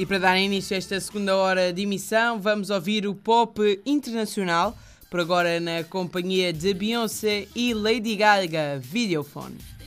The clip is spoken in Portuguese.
E para dar início a esta segunda hora de emissão, vamos ouvir o pop internacional, por agora na companhia de Beyoncé e Lady Gaga, Videophone.